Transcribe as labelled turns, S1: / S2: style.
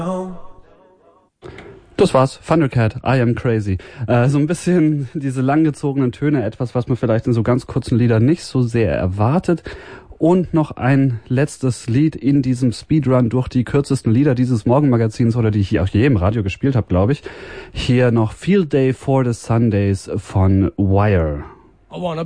S1: Das war's. Thundercat, I Am Crazy. So ein bisschen diese langgezogenen Töne, etwas, was man vielleicht in so ganz kurzen Liedern nicht so sehr erwartet. Und noch ein letztes Lied in diesem Speedrun durch die kürzesten Lieder dieses Morgenmagazins oder die ich auch je im Radio gespielt habe, glaube ich. Hier noch Field Day for the Sundays von Wire.